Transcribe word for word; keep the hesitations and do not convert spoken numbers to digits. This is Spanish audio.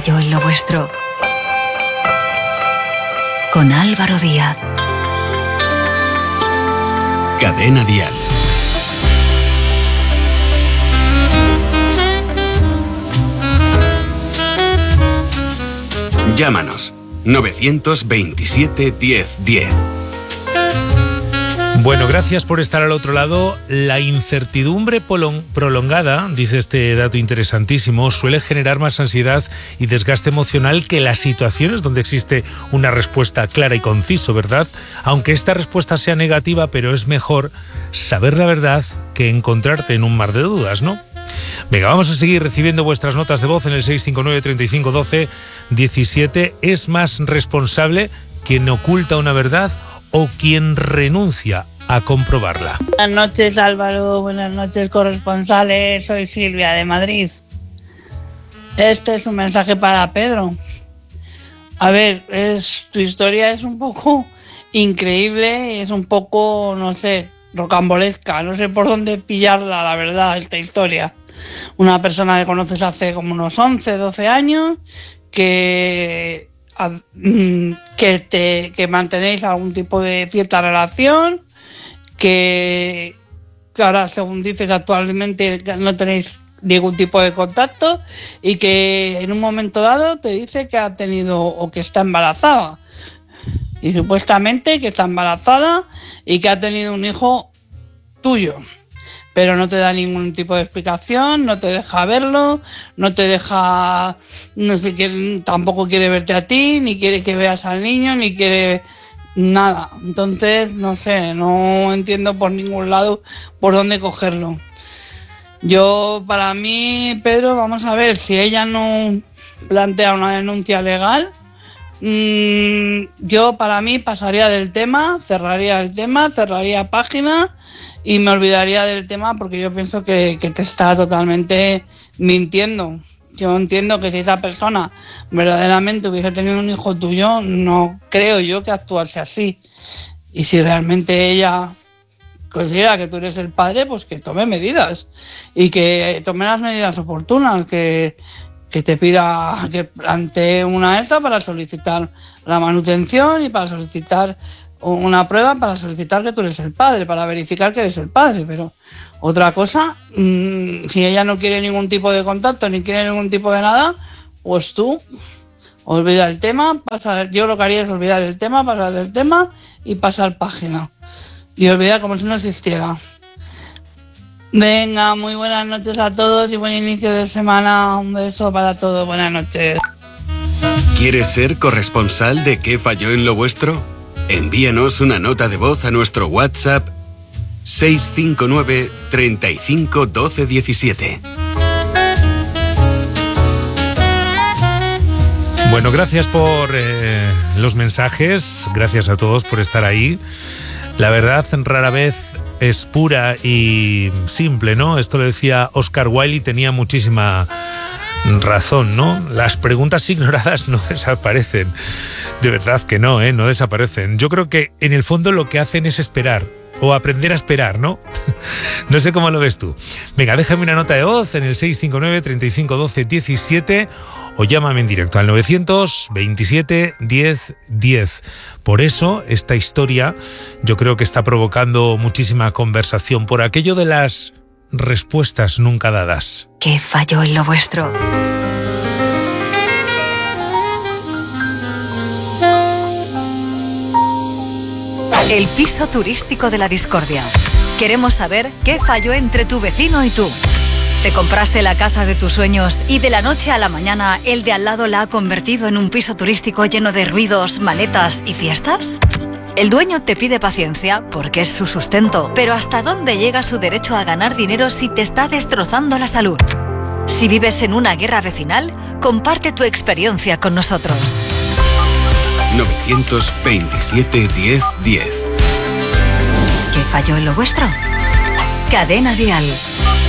falló en lo vuestro? Con Álvaro Díaz. Cadena Dial. Llámanos novecientos veintisiete diez diez. Bueno, gracias por estar al otro lado. La incertidumbre prolongada, dice este dato interesantísimo, suele generar más ansiedad y desgaste emocional que las situaciones donde existe una respuesta clara y conciso, ¿verdad? Aunque esta respuesta sea negativa, pero es mejor saber la verdad que encontrarte en un mar de dudas, ¿no? Venga, vamos a seguir recibiendo vuestras notas de voz en el seis cinco nueve, treinta y cinco, doce, diecisiete. ¿Es más responsable quien oculta una verdad o quien renuncia a comprobarla? Buenas noches, Álvaro. Buenas noches, corresponsales. Soy Silvia de Madrid. Este es un mensaje para Pedro. A ver, es, tu historia es un poco increíble, es un poco, no sé, rocambolesca. No sé por dónde pillarla, la verdad, esta historia. Una persona que conoces hace como unos once, doce años, que, que, te, que mantenéis algún tipo de cierta relación, que, que ahora, según dices, actualmente no tenéis ningún tipo de contacto y que en un momento dado te dice que ha tenido o que está embarazada. Y supuestamente que está embarazada y que ha tenido un hijo tuyo. Pero no te da ningún tipo de explicación, no te deja verlo, no te deja, no sé, que tampoco quiere verte a ti, ni quiere que veas al niño, ni quiere nada. Entonces, no sé, no entiendo por ningún lado por dónde cogerlo. Yo, para mí, Pedro, vamos a ver, si ella no plantea una denuncia legal, mmm, yo para mí pasaría del tema, cerraría el tema, cerraría página y me olvidaría del tema, porque yo pienso que, que te está totalmente mintiendo. Yo entiendo que si esa persona verdaderamente hubiese tenido un hijo tuyo, no creo yo que actuase así. Y si realmente ella considera que tú eres el padre, pues que tome medidas. Y que tome las medidas oportunas, que, que te pida, que plantee una esta para solicitar la manutención y para solicitar una prueba para solicitar que tú eres el padre, para verificar que eres el padre. Pero otra cosa, mmm, si ella no quiere ningún tipo de contacto ni quiere ningún tipo de nada, pues tú olvida el tema, pasa, yo lo que haría es olvidar el tema, pasar del tema y pasar página. Y olvidar como si no existiera. Venga, muy buenas noches a todos y buen inicio de semana. Un beso para todos, buenas noches. ¿Quieres ser corresponsal de qué falló en lo vuestro? Envíanos una nota de voz a nuestro WhatsApp seis cinco nueve, treinta y cinco, doce, diecisiete. Bueno, gracias por eh, los mensajes, gracias a todos por estar ahí. La verdad rara vez es pura y simple, ¿no? Esto lo decía Oscar Wilde y tenía muchísima razón, ¿no? Las preguntas ignoradas no desaparecen. De verdad que no, ¿eh? No desaparecen. Yo creo que en el fondo lo que hacen es esperar o aprender a esperar, ¿no? No sé cómo lo ves tú. Venga, déjame una nota de voz en el seis cinco nueve, treinta y cinco, doce, diecisiete o llámame en directo al novecientos veintisiete, diez, diez. Por eso esta historia yo creo que está provocando muchísima conversación por aquello de las respuestas nunca dadas. ¿Qué falló en lo vuestro? El piso turístico de la discordia. Queremos saber qué falló entre tu vecino y tú. ¿Te compraste la casa de tus sueños y de la noche a la mañana el de al lado la ha convertido en un piso turístico lleno de ruidos, maletas y fiestas? El dueño te pide paciencia porque es su sustento, pero ¿hasta dónde llega su derecho a ganar dinero si te está destrozando la salud? Si vives en una guerra vecinal, comparte tu experiencia con nosotros. novecientos veintisiete, diez, diez. ¿Qué falló en lo vuestro? Cadena Dial.